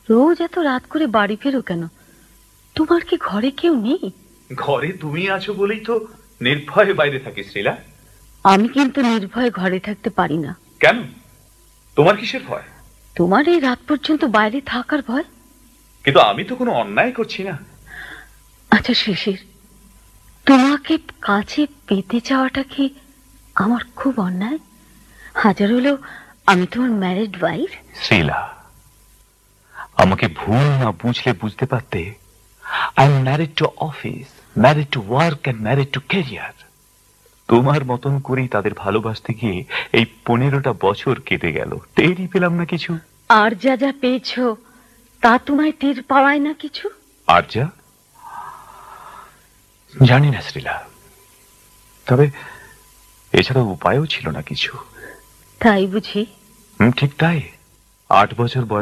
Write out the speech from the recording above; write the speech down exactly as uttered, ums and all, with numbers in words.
রোজ এত রাত করে বাড়ি ফেরো কেন? তোমার কি ঘরে কেউ নেই? ঘরে তুমি আছো বলেই তো নির্ভয়ে বাইরে থাকি শ্রীলা। আমি কিন্তু নির্ভয়ে ঘরে থাকতে পারি না। কেন? তোমার কিসের ভয়? তোমার এই রাত পর্যন্ত বাইরে থাকার ভয়। কিন্তু আমি তো কোনো অন্যায় করছি না। আচ্ছা শিশির, তোমাকে কাছে পেতে চাওয়াটা কি আমার খুব অন্যায়? হাজার হলেও আমি তোমার ম্যারিড ওয়াইফ। শ্রীলা, আমাকে ভুল না বুঝলে বুঝতে পারতে, I am married to office, married to work and married to career. তোমার মতন করেই তাদের ভালোবাসতে গিয়ে এই পনেরোটা বছর কেটে গেল, টেরই পেলাম না কিছু। আর যা যা পেয়েছো তা তোমায় টের পাওয়ায় না কিছু। আর যা জানি না শ্রীলা, তবে এছাড়া উপায়ও ছিল না কিছু। তাই বুঝি? হুম, ঠিক তাই। আট বছর বয়স